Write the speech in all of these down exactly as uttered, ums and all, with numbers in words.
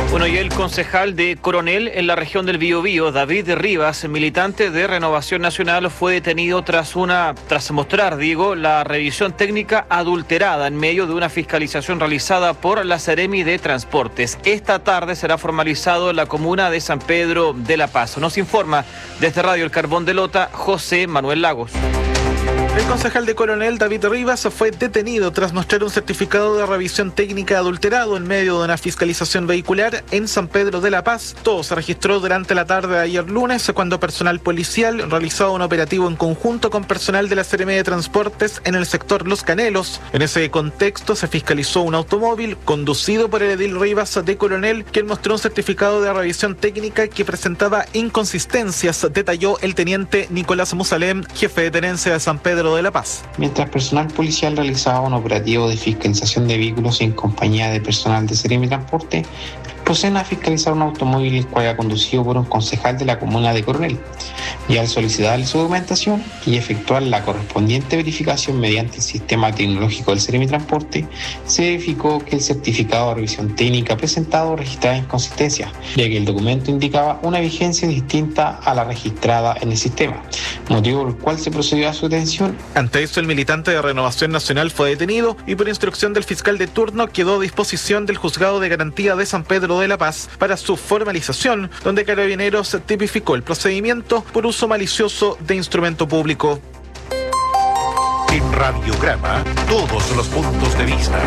Bueno, y el concejal de Coronel en la región del Biobío, David Rivas, militante de Renovación Nacional, fue detenido tras una tras mostrar, digo, la revisión técnica adulterada en medio de una fiscalización realizada por la Seremi de Transportes. Esta tarde será formalizado en la comuna de San Pedro de la Paz. Nos informa desde Radio El Carbón de Lota, José Manuel Lagos. El concejal de Coronel, David Rivas, fue detenido tras mostrar un certificado de revisión técnica adulterado en medio de una fiscalización vehicular en San Pedro de la Paz. Todo se registró durante la tarde de ayer lunes, cuando personal policial realizaba un operativo en conjunto con personal de la Seremi de Transportes en el sector Los Canelos. En ese contexto se fiscalizó un automóvil conducido por el edil Rivas de Coronel, quien mostró un certificado de revisión técnica que presentaba inconsistencias, detalló el teniente Nicolás Musalem, jefe de tenencia de San Pedro de la Paz. Mientras personal policial realizaba un operativo de fiscalización de vehículos en compañía de personal de Seremi Transporte, proceden a fiscalizar un automóvil el cual era conducido por un concejal de la comuna de Coronel, y al solicitarle su documentación y efectuar la correspondiente verificación mediante el sistema tecnológico del Seremi Transporte, se verificó que el certificado de revisión técnica presentado registraba inconsistencias, ya que el documento indicaba una vigencia distinta a la registrada en el sistema, motivo por el cual se procedió a su detención. Ante eso, el militante de Renovación Nacional fue detenido y por instrucción del fiscal de turno quedó a disposición del Juzgado de Garantía de San Pedro de la Paz para su formalización, donde Carabineros tipificó el procedimiento por uso malicioso de instrumento público. En Radiograma, todos los puntos de vista.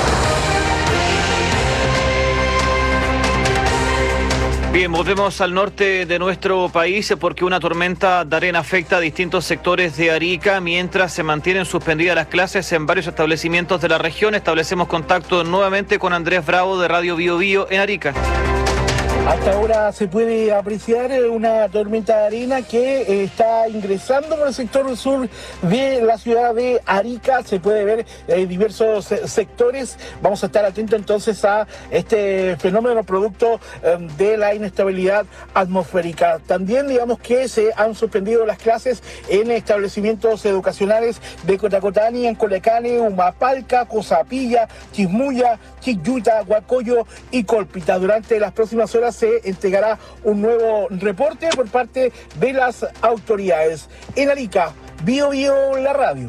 Bien, volvemos al norte de nuestro país porque una tormenta de arena afecta a distintos sectores de Arica mientras se mantienen suspendidas las clases en varios establecimientos de la región. Establecemos contacto nuevamente con Andrés Bravo de Radio Biobío en Arica. Hasta ahora se puede apreciar una tormenta de arena que está ingresando por el sector sur de la ciudad de Arica. Se puede ver eh, diversos sectores. Vamos a estar atentos entonces a este fenómeno producto eh, de la inestabilidad atmosférica. También digamos que se han suspendido las clases en establecimientos educacionales de Cotacotani, en Colecane, Humapalca, Cosapilla, Chismuya, Chiyuta, Huacoyo y Colpita. Durante las próximas horas se entregará un nuevo reporte por parte de las autoridades. En Arica, Biobío, la radio.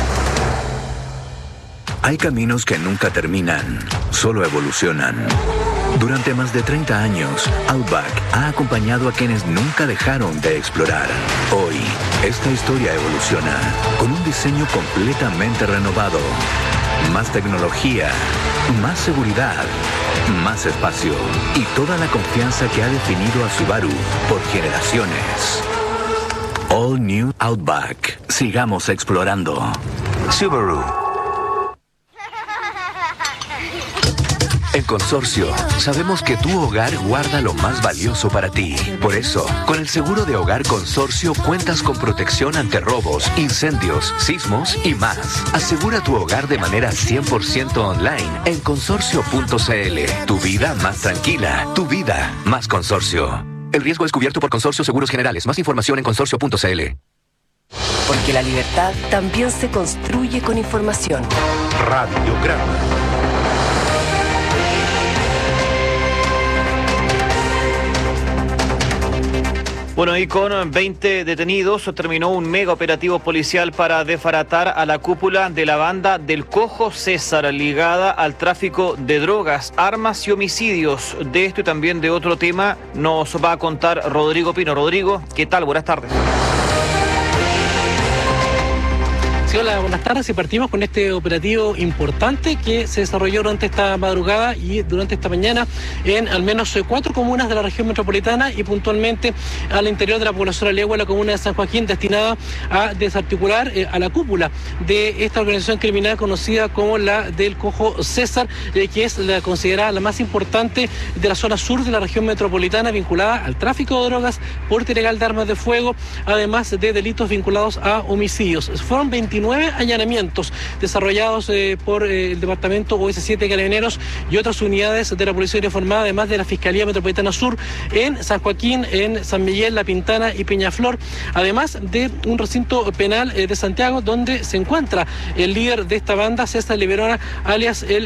Hay caminos que nunca terminan, solo evolucionan. Durante más de treinta años, Outback ha acompañado a quienes nunca dejaron de explorar. Hoy, esta historia evoluciona con un diseño completamente renovado. Más tecnología, más seguridad, más espacio y toda la confianza que ha definido a Subaru por generaciones. All New Outback. Sigamos explorando. Subaru. En Consorcio, sabemos que tu hogar guarda lo más valioso para ti. Por eso, con el seguro de hogar Consorcio cuentas con protección ante robos, incendios, sismos y más. Asegura tu hogar de manera cien por ciento online en consorcio punto c l. Tu vida más tranquila, tu vida más Consorcio. El riesgo es cubierto por Consorcio Seguros Generales. Más información en consorcio punto c l. Porque la libertad también se construye con información. Radiograma. Bueno, y con veinte detenidos terminó un mega operativo policial para desbaratar a la cúpula de la banda del Cojo César, ligada al tráfico de drogas, armas y homicidios. De esto y también de otro tema nos va a contar Rodrigo Pino. Rodrigo, ¿qué tal? Buenas tardes. Sí, hola, buenas tardes. Y partimos con este operativo importante que se desarrolló durante esta madrugada y durante esta mañana en al menos cuatro comunas de la región metropolitana y puntualmente al interior de la población Alegua, la comuna de San Joaquín, destinada a desarticular eh, a la cúpula de esta organización criminal conocida como la del Cojo César, eh, que es la considerada la más importante de la zona sur de la región metropolitana, vinculada al tráfico de drogas, porte ilegal de armas de fuego, además de delitos vinculados a homicidios. Fueron veintinueve allanamientos desarrollados eh, por eh, el departamento O S siete Carabineros y otras unidades de la Policía Uniformada, además de la Fiscalía Metropolitana Sur en San Joaquín, en San Miguel, La Pintana y Peñaflor, además de un recinto penal eh, de Santiago donde se encuentra el líder de esta banda, César Liberona, alias el